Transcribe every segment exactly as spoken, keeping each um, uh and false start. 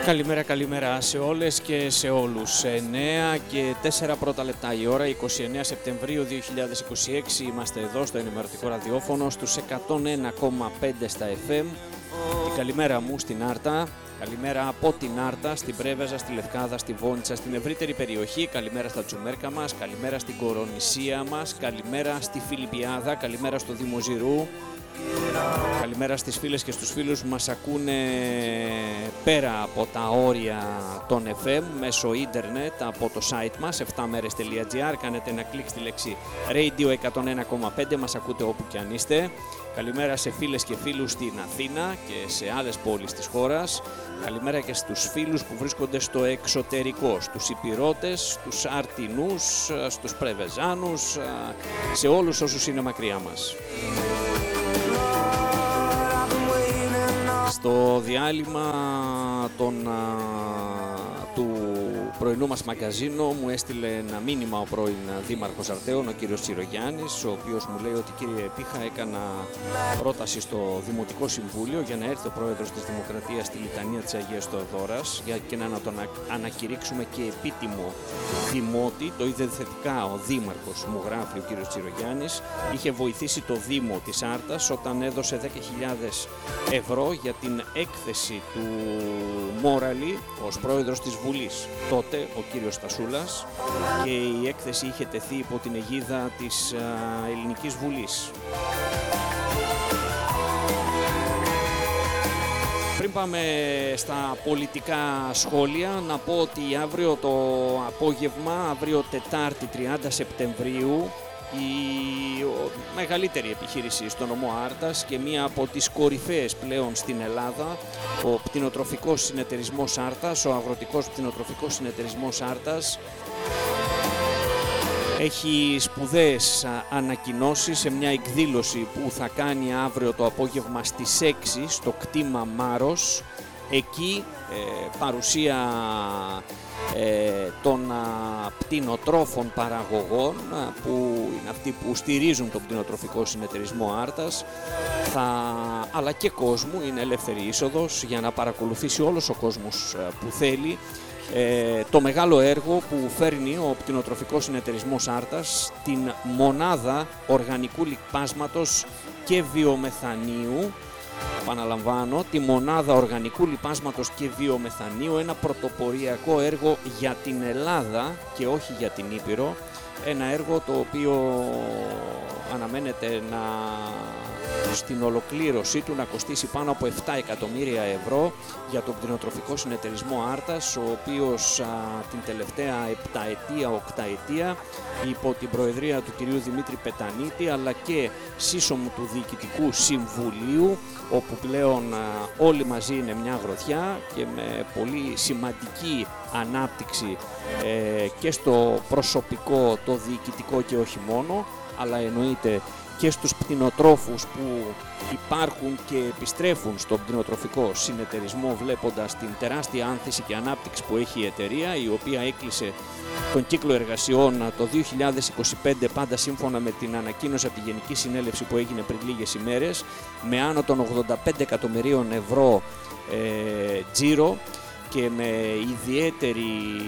Καλημέρα, καλημέρα σε όλες και σε όλους. εννέα και τέσσερα πρώτα λεπτά η ώρα, εικοστή ενάτη Σεπτεμβρίου δύο χιλιάδες είκοσι έξι. Είμαστε εδώ στο ενημερωτικό ραδιόφωνο στους εκατόν ένα κόμμα πέντε στα εφ εμ. Η καλημέρα μου στην Άρτα, καλημέρα από την Άρτα, στην Πρέβεζα, στη Λευκάδα, στη Βόνιτσα, στην ευρύτερη περιοχή. Καλημέρα στα Τζουμέρκα μας, καλημέρα στην Κορονησία μας, καλημέρα στη Φιλιππιάδα, καλημέρα στο Δήμο Ζηρού. Καλημέρα στις φίλες και στους φίλους που μας ακούνε πέρα από τα όρια των εφ εμ μέσω ίντερνετ από το site μας εφτά μέρες τελεία τζι άρ. Κάνετε ένα κλικ στη λέξη Radio εκατόν ένα κόμμα πέντε, μας ακούτε όπου και αν είστε. Καλημέρα σε φίλες και φίλους στην Αθήνα και σε άλλες πόλεις της χώρας. Καλημέρα και στους φίλους που βρίσκονται στο εξωτερικό, στους Υπηρώτες, στους Αρτινούς, στους Πρεβεζάνους, σε όλους όσους είναι μακριά μας. Στο διάλειμμα των, α, του πρωινού μας μαγκαζίνο μου έστειλε ένα μήνυμα ο πρώην Δήμαρχος Αρτέων, ο κύριος Τσιρογιάννης, ο οποίος μου λέει ότι κύριε Πίχα, έκανα πρόταση στο Δημοτικό Συμβούλιο για να έρθει ο πρόεδρος της Δημοκρατίας στη Λιτανία της Αγίας Θεοδόρας για και να τον ανακηρύξουμε και επίτιμο δημότη. Το είδε θετικά ο Δήμαρχος, μου γράφει ο κύριος Τσιρογιάννης. Είχε βοηθήσει το Δήμο της Άρτας όταν έδωσε δέκα χιλιάδες ευρώ για την έκθεση του Μόραλη ως πρόεδρος της Βουλής. Τότε ο κύριος Στασούλας, και η έκθεση είχε τεθεί υπό την αιγίδα της α, Ελληνικής Βουλής. Πριν πάμε στα πολιτικά σχόλια, να πω ότι αύριο το απόγευμα, αύριο Τετάρτη τριάντα Σεπτεμβρίου, η μεγαλύτερη επιχείρηση στο νομό Άρτας και μία από τις κορυφαίες πλέον στην Ελλάδα, ο Πτηνοτροφικός Συνεταιρισμός Άρτας, ο Αγροτικός Πτηνοτροφικός Συνεταιρισμός Άρτας, έχει σπουδαίες ανακοινώσεις σε μια εκδήλωση που θα κάνει αύριο το απόγευμα στις έξι στο κτήμα Μάρος. Εκεί ε, παρουσία ε, των α, πτηνοτρόφων παραγωγών α, που είναι αυτοί που στηρίζουν τον Πτηνοτροφικό Συνεταιρισμό Άρτας, θα, αλλά και κόσμου, είναι ελεύθερη είσοδος για να παρακολουθήσει όλος ο κόσμος α, που θέλει ε, το μεγάλο έργο που φέρνει ο Πτηνοτροφικός Συνεταιρισμός Άρτας, την μονάδα οργανικού λιπάσματος και βιομεθανίου. Επαναλαμβάνω, τη μονάδα οργανικού λιπάσματος και βιομεθανίου, ένα πρωτοποριακό έργο για την Ελλάδα και όχι για την Ήπειρο. Ένα έργο το οποίο αναμένεται να, στην ολοκλήρωσή του να κοστίσει πάνω από επτά εκατομμύρια ευρώ για τον Πτηνοτροφικό Συνεταιρισμό Άρτας, ο οποίος α, την τελευταία επταετία, οκταετία υπό την προεδρία του κυρίου Δημήτρη Πετανίτη, αλλά και σύσσωμου του Διοικητικού Συμβουλίου, όπου πλέον α, όλοι μαζί είναι μια γροθιά και με πολύ σημαντική ανάπτυξη ε, και στο προσωπικό, το διοικητικό και όχι μόνο, αλλά εννοείται και στους πτηνοτρόφους που υπάρχουν και επιστρέφουν στον Πτηνοτροφικό Συνεταιρισμό, βλέποντας την τεράστια άνθηση και ανάπτυξη που έχει η εταιρεία, η οποία έκλεισε τον κύκλο εργασιών το δύο χιλιάδες είκοσι πέντε, πάντα σύμφωνα με την ανακοίνωση από τη Γενική Συνέλευση που έγινε πριν λίγες ημέρες, με άνω των ογδόντα πέντε εκατομμυρίων ευρώ ε, τζίρο και με ιδιαίτερη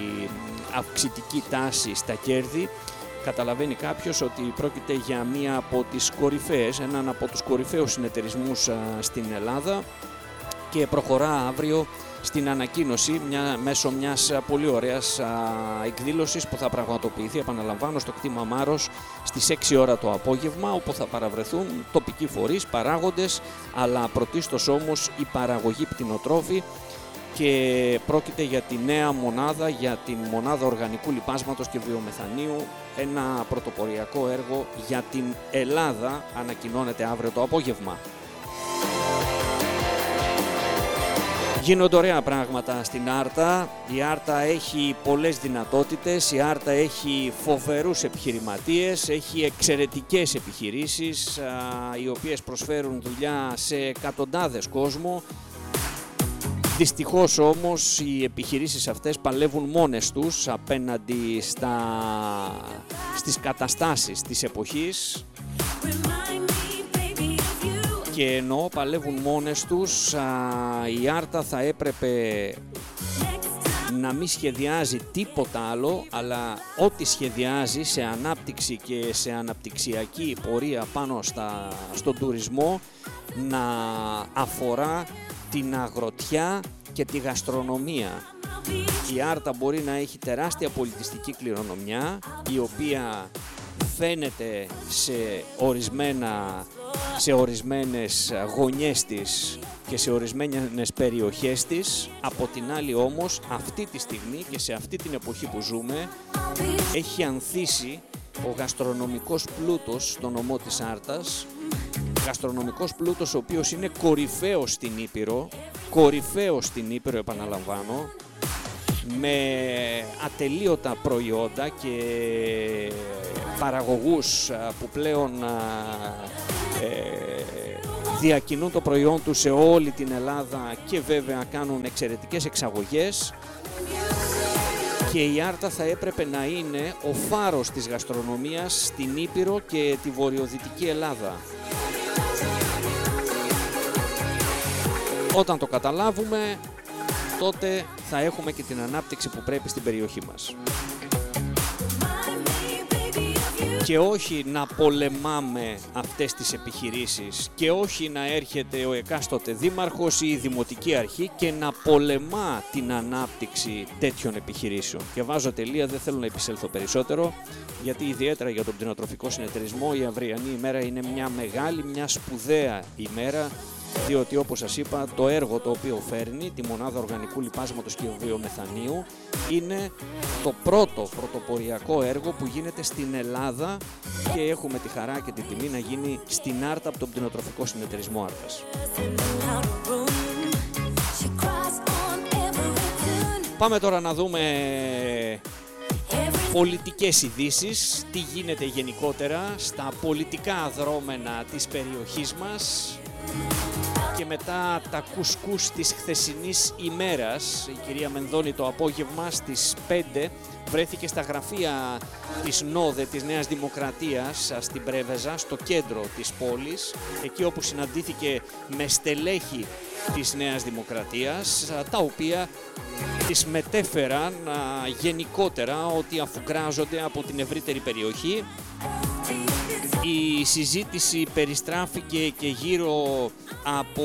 αυξητική τάση στα κέρδη. Καταλαβαίνει κάποιος ότι πρόκειται για μία από τις κορυφαίες, έναν από τους κορυφαίους συνεταιρισμούς α, στην Ελλάδα, και προχωρά αύριο στην ανακοίνωση μια, μέσω μιας πολύ ωραίας α, εκδήλωσης που θα πραγματοποιηθεί, επαναλαμβάνω, στο κτήμα Μάρος στις έξι ώρα το απόγευμα, όπου θα παραβρεθούν τοπικοί φορείς, παράγοντες, αλλά πρωτίστως όμως η παραγωγή πτηνοτρόφοι, και πρόκειται για τη νέα μονάδα, για την μονάδα οργανικού λιπάσματος και βιομεθανίου, ένα πρωτοποριακό έργο για την Ελλάδα, ανακοινώνεται αύριο το απόγευμα. Γίνονται ωραία πράγματα στην Άρτα. Η Άρτα έχει πολλές δυνατότητες, η Άρτα έχει φοβερούς επιχειρηματίες, έχει εξαιρετικές επιχειρήσεις, α, οι οποίες προσφέρουν δουλειά σε εκατοντάδες κόσμο. Δυστυχώς όμως οι επιχειρήσεις αυτές παλεύουν μόνες τους απέναντι στα, στις καταστάσεις της εποχής, και ενώ παλεύουν μόνες τους, α, η Άρτα θα έπρεπε να μην σχεδιάζει τίποτα άλλο, αλλά ό,τι σχεδιάζει σε ανάπτυξη και σε αναπτυξιακή πορεία πάνω στα, στον τουρισμό να αφορά την αγροτιά και τη γαστρονομία. Η Άρτα μπορεί να έχει τεράστια πολιτιστική κληρονομιά, η οποία φαίνεται σε, ορισμένα, σε ορισμένες γωνιές της και σε ορισμένες περιοχές της. Από την άλλη όμως, αυτή τη στιγμή και σε αυτή την εποχή που ζούμε, έχει ανθίσει ο γαστρονομικός πλούτος στον νομό της Άρτας, γαστρονομικός πλούτος ο οποίος είναι κορυφαίος στην Ήπειρο, κορυφαίος στην Ήπειρο επαναλαμβάνω, με ατελείωτα προϊόντα και παραγωγούς που πλέον ε, διακινούν το προϊόν τους σε όλη την Ελλάδα και βέβαια κάνουν εξαιρετικές εξαγωγές, και η Άρτα θα έπρεπε να είναι ο φάρος της γαστρονομίας στην Ήπειρο και τη βορειοδυτική Ελλάδα. Όταν το καταλάβουμε, τότε θα έχουμε και την ανάπτυξη που πρέπει στην περιοχή μας. Και όχι να πολεμάμε αυτές τις επιχειρήσεις και όχι να έρχεται ο εκάστοτε δήμαρχος ή η δημοτική αρχή και να πολεμά την ανάπτυξη τέτοιων επιχειρήσεων. Και βάζω τελεία, δεν θέλω να επισέλθω περισσότερο, γιατί ιδιαίτερα για τον κτηνοτροφικό συνεταιρισμό η αυριανή ημέρα είναι μια μεγάλη, μια σπουδαία ημέρα, διότι όπως σας είπα, το έργο το οποίο φέρνει, τη μονάδα οργανικού λιπάσματος και βιομεθανίου, είναι το πρώτο πρωτοποριακό έργο που γίνεται στην Ελλάδα και έχουμε τη χαρά και τη τιμή να γίνει στην Άρτα από τον κτηνοτροφικό συνεταιρισμό Άρτας. Πάμε τώρα να δούμε πολιτικές ειδήσεις, τι γίνεται γενικότερα στα πολιτικά δρόμενα της περιοχής μας. Και μετά τα κουσκούς της χθεσινής ημέρας, η κυρία Μενδώνη το απόγευμα στις πέντε βρέθηκε στα γραφεία της ΝΟΔΕ της Νέας Δημοκρατίας στην Πρέβεζα, στο κέντρο της πόλης, εκεί όπου συναντήθηκε με στελέχη της Νέας Δημοκρατίας, τα οποία της μετέφεραν α, γενικότερα ότι αφουγκράζονται από την ευρύτερη περιοχή. Η συζήτηση περιστράφηκε και γύρω από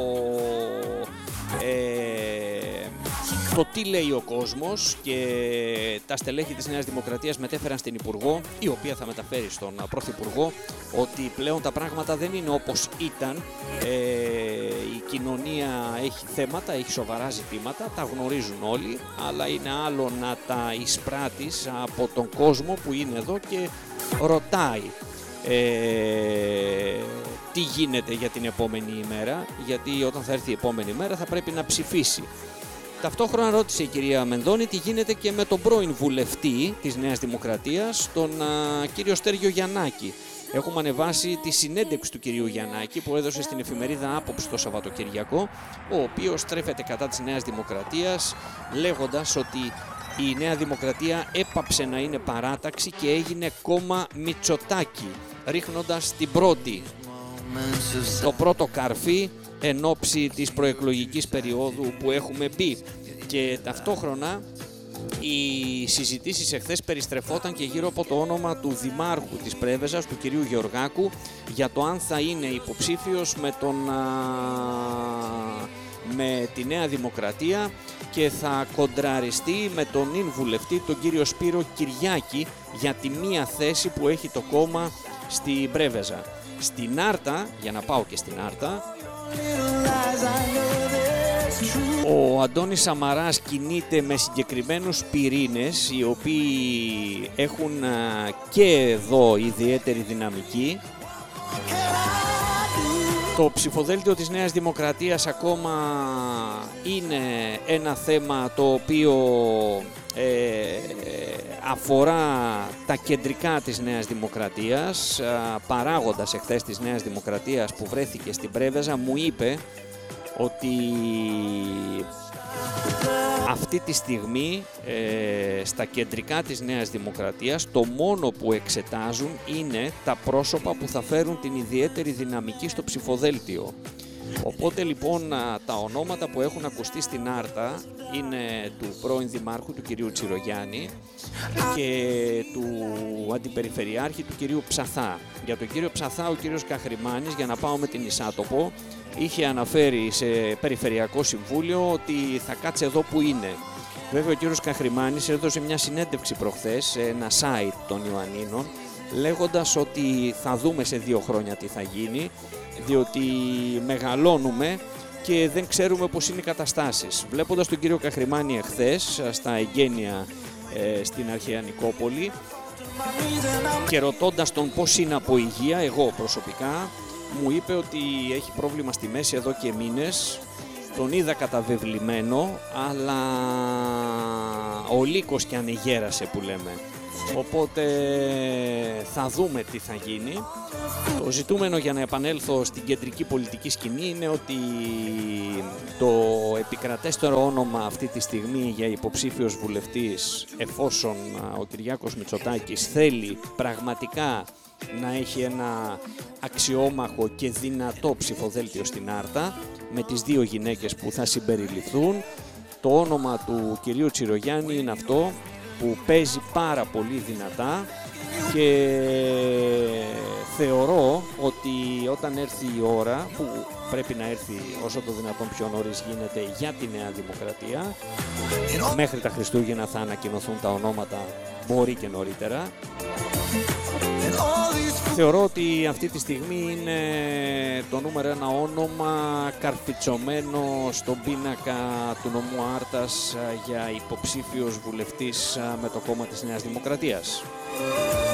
ε, το τι λέει ο κόσμος, και τα στελέχη της Νέας Δημοκρατίας μετέφεραν στην Υπουργό, η οποία θα μεταφέρει στον Πρωθυπουργό, ότι πλέον τα πράγματα δεν είναι όπως ήταν. Ε, η κοινωνία έχει θέματα, έχει σοβαρά ζητήματα, τα γνωρίζουν όλοι, αλλά είναι άλλο να τα εισπράττεις από τον κόσμο που είναι εδώ και ρωτάει Ε, τι γίνεται για την επόμενη ημέρα, γιατί όταν θα έρθει η επόμενη ημέρα θα πρέπει να ψηφίσει. Ταυτόχρονα ρώτησε η κυρία Μενδώνη τι γίνεται και με τον πρώην βουλευτή της Νέας Δημοκρατίας, τον α, κύριο Στέργιο Γιαννάκη. Έχουμε ανεβάσει τη συνέντευξη του κυρίου Γιαννάκη που έδωσε στην εφημερίδα Άποψη το Σαββατοκυριακό, ο οποίος στρέφεται κατά της Νέας Δημοκρατίας, λέγοντας ότι η Νέα Δημοκρατία έπαψε να είναι παράταξη και έγινε κόμμα Μητσοτάκη, ρίχνοντας την πρώτη, το πρώτο καρφί εν ώψη της προεκλογικής περίοδου που έχουμε μπει. Και ταυτόχρονα οι συζητήσεις εχθές περιστρεφόταν και γύρω από το όνομα του Δημάρχου της Πρέβεζας, του κυρίου Γεωργάκου, για το αν θα είναι υποψήφιος με, τον, με τη Νέα Δημοκρατία και θα κοντραριστεί με τον νυν βουλευτή, τον κύριο Σπύρο Κυριάκη, για τη μία θέση που έχει το κόμμα στην Πρέβεζα. Στην Άρτα, για να πάω και στην Άρτα, ο Αντώνης Σαμαράς κινείται με συγκεκριμένους πυρήνες, οι οποίοι έχουν και εδώ ιδιαίτερη δυναμική. Το ψηφοδέλτιο της Νέας Δημοκρατίας ακόμα είναι ένα θέμα το οποίο ε, αφορά τα κεντρικά της Νέας Δημοκρατίας. Παράγοντας εχθές της Νέας Δημοκρατίας που βρέθηκε στην Πρέβεζα μου είπε ότι αυτή τη στιγμή ε, στα κεντρικά της Νέας Δημοκρατίας το μόνο που εξετάζουν είναι τα πρόσωπα που θα φέρουν την ιδιαίτερη δυναμική στο ψηφοδέλτιο. Οπότε λοιπόν τα ονόματα που έχουν ακουστεί στην Άρτα είναι του πρώην Δημάρχου του κυρίου Τσιρογιάννη και του Αντιπεριφερειάρχη του κυρίου Ψαθά. Για τον κύριο Ψαθά ο κύριος Καχρημάνης, για να πάω με την Ισάτοπο, είχε αναφέρει σε Περιφερειακό Συμβούλιο ότι θα κάτσει εδώ που είναι. Βέβαια ο κύριος Καχρημάνης έδωσε μια συνέντευξη προχθές σε ένα site των Ιωαννίνων, λέγοντας ότι θα δούμε σε δύο χρόνια τι θα γίνει, διότι μεγαλώνουμε και δεν ξέρουμε πώς είναι οι καταστάσεις. Βλέποντας τον κύριο Καχρημάνη εχθές στα εγγένεια ε, στην Αρχαία Νικόπολη και ρωτώντας τον πώς είναι από υγεία, εγώ προσωπικά, μου είπε ότι έχει πρόβλημα στη μέση εδώ και μήνες. Τον είδα καταβεβλημένο, αλλά ο λύκος κι ανεγέρασε που λέμε. Οπότε θα δούμε τι θα γίνει. Το ζητούμενο, για να επανέλθω στην κεντρική πολιτική σκηνή, είναι ότι το επικρατέστερο όνομα αυτή τη στιγμή για υποψήφιος βουλευτής, εφόσον ο Κυριάκος Μητσοτάκης θέλει πραγματικά να έχει ένα αξιόμαχο και δυνατό ψηφοδέλτιο στην Άρτα, με τις δύο γυναίκες που θα συμπεριληφθούν, το όνομα του κυρίου Τσιρογιάννη είναι αυτό που παίζει πάρα πολύ δυνατά και θεωρώ ότι όταν έρθει η ώρα, που πρέπει να έρθει όσο το δυνατόν πιο νωρίς γίνεται για τη Νέα Δημοκρατία, μέχρι τα Χριστούγεννα θα ανακοινωθούν τα ονόματα, μπορεί και νωρίτερα, θεωρώ ότι αυτή τη στιγμή είναι το νούμερο ένα όνομα καρφιτσωμένο στον πίνακα του νομού Άρτας για υποψήφιος βουλευτής με το κόμμα της Νέας Δημοκρατίας.